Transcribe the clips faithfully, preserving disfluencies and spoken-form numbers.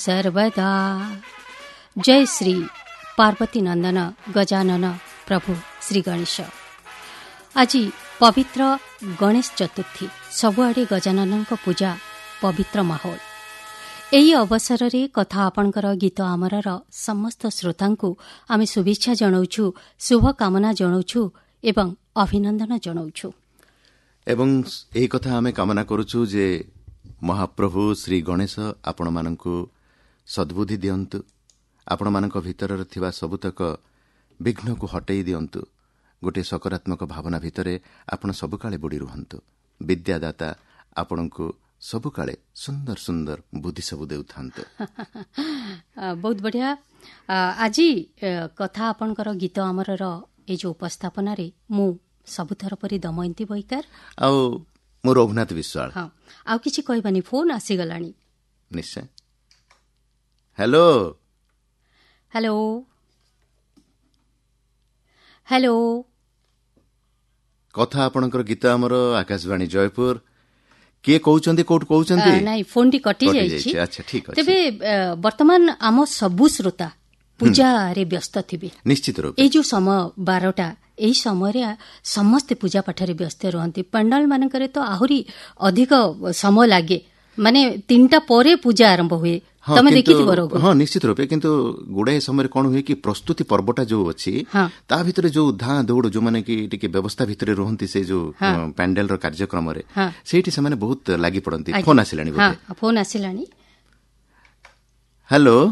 सर्वदा। जय श्री पार्वती नंदन गजानन प्रभु श्री गणेश। आज पवित्र गणेश चतुर्थी, सबुआडे गजानन पूजा पवित्र माहौल। यही अवसर रे कथा आपणकर गीत आमरर समस्त श्रोता को आम शुभेच्छा जनाऊँ, शुभकामना जनाऊँ एवं अभिनंदन जनाऊँ। एवं यही कथा आम कामना करुचु जे महाप्रभु श्री गणेश आपण मानकु सद्बुद्धि दियंतु, आपण मानक भितर थिबा सबुतक विघ्न को हटई दियंतु। गोटे सकारात्मक भावना भितरे आपण सबुकाले बुड़ी रुहंतु। विद्यादाता आपणको सबुकाले सुंदर सुंदर बुद्धि सब देउथांतु। बहुत बढ़िया। आज कथा आपणकर गीत आमरर ए जो उपस्थापना रे मु सबुथर परी दमयंती बहिकार आ मो रघुनाथ विश्वाल। हां, आ किछि कहबानी, फोन आसी गलानी। निश्चय। हेलो हेलो हेलो कथा आपणकर गीत आमर आकाशवाणी जयपुर। के कहउचंदी कोट कहउचंदी? नाही, फोन टी कटि जाइछि। अच्छा, ठीक अछि। तबे वर्तमान आम सबु श्रोता पूजा रे व्यस्त थिबे। निश्चित रूपे ए जो समय बारटा एही समय समस्ते पूजा पाठ रे व्यस्त रहंती। पंडाल मानकरे तो आहुरी अधिक समय लागे, माने तीनटा परे पूजा आरंभ हुए। हाँ, तमे देखिथि बरोग। हाँ, निश्चित रूपे। किंतु गुड़ाए समय कोन हुए कि प्रस्तुति पर्वटा जो अछि ता भितरे जो धा दौड़ जो माने कि टिके व्यवस्था भितरे रहंती, से जो पैंडल रो कार्यक्रम रे सेठी से माने बहुत लागि पड़ंती। फोन आसिलानी बोले। हां, फोन आसिलानी। हेलो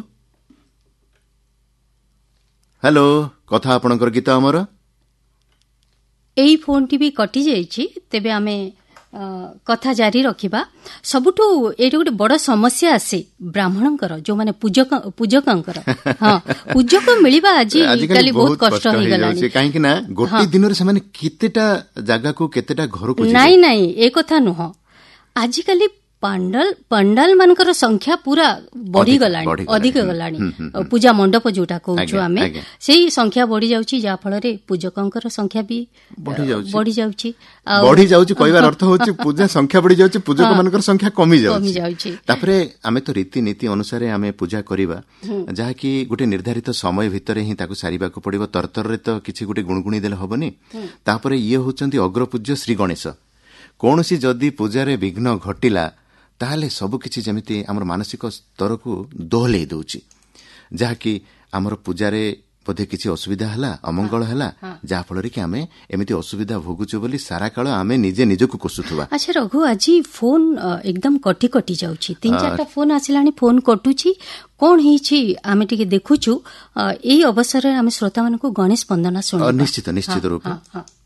हेलो कथा आपणकर गीत हमर एई फोन टी भी कटि जाइछि। तेबे आमे कथा जारी रखिबा। सबुठु एटी गोटे बड़ समस्या आसे ब्राह्मणकर, जो माने पूजक पूजकंकर। हां, पूजक मिलिबा आजि काली बहुत कष्ट हो गलानी। काहे कि ना गोटे दिन रे से माने केतेटा जागा को केतेटा घर को नाही नाही ए कथा नुह। आजि काली पंडाल पंडाल मानकर संख्या पूरा बढ़ी गलानी, अधिक गलानी। पूजा मंडप जोटा कहउछु आमे, सेही संख्या बढ़ी जाउची, जा फल रे पूजकंकर संख्या भी बढ़ी जाउची बढ़ी जाउची बढ़ी जाउची कहबार अर्थ होची पूजा संख्या बढ़ी जाउची, पूजक मानकर संख्या कमी जाउची कमी जाउची। तापरे आमे तो रीति नीति अनुसार आमे पूजा करिबा, जहा कि गोटे निर्धारित समय भितरे ही ताकू सारिबा को पड़िबो। तरतर रे तो किछि गोटे गुणगुणी देले हबनी। तापरे ये होचंती अग्रपूज्य श्री गणेश। कोनोसी जदी पूजा रे विघ्न घटिला ताहले सब किछि जेमिति हमर मानसिक स्तर को दोहले दउची, जहा कि हमर पूजा रे पदे किछि असुविधा हला, अमंगल हला, जा फल रे कि आमे एमिति असुविधा भोगुछु बोली सारा काल आमे निजे निजको कोसुथुवा। अच्छा रघु, आजी फोन एकदम कटि कटि जाउची। तीन चारटा फोन आसिलानी, फोन कटुची। कोन हिछि आमे टिके देखुछु। एई अवसर रे आमे श्रोता मानको गणेश वंदना सुनु। निश्चित निश्चित रूप।